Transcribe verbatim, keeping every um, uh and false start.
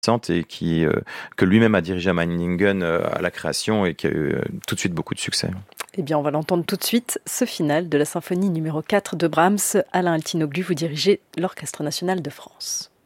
et qui, euh, que lui-même a dirigé à Meiningen euh, à la création et qui a eu euh, tout de suite beaucoup de succès. Eh bien, on va l'entendre tout de suite, ce final de la symphonie numéro quatre de Brahms. Alain Altinoglu, vous dirigez l'Orchestre national de France.